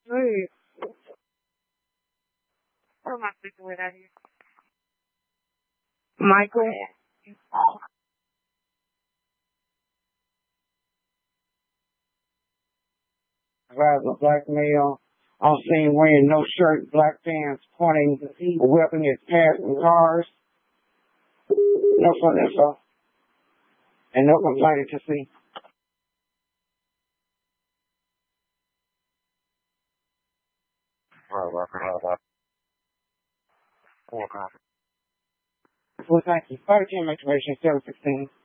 Hey, who am I speaking with out here? Michael. Drives a black male on scene wearing no shirt, black pants, pointing a weapon at passing cars. No further info. And no complaint to see. Well, thank you. Fire team information 716.